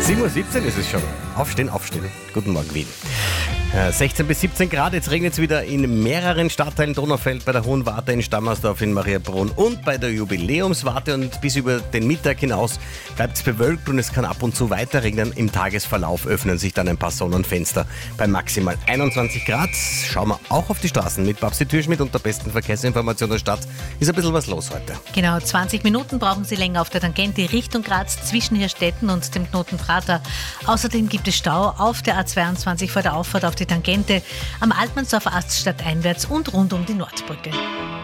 7:17 Uhr ist es schon. Aufstehen, aufstehen. Guten Morgen, Wien. 16 bis 17 Grad, jetzt regnet es wieder in mehreren Stadtteilen. Donaufeld, bei der Hohen Warte in Stammersdorf, in Mariabrunn und bei der Jubiläumswarte. Und bis über den Mittag hinaus bleibt es bewölkt und es kann ab und zu weiter regnen. Im Tagesverlauf öffnen sich dann ein paar Sonnenfenster bei maximal 21 Grad. Schauen wir auch auf die Straßen mit Babsi Türschmidt und der besten Verkehrsinformation der Stadt. Ist ein bisschen was los heute. Genau, 20 Minuten brauchen Sie länger auf der Tangente Richtung Graz zwischen Hirstetten und dem Knoten Prater. Außerdem gibt es Stau auf der A22 vor der Auffahrt auf die Tangente, am Altmannsdorfer Ast stadteinwärts und rund um die Nordbrücke.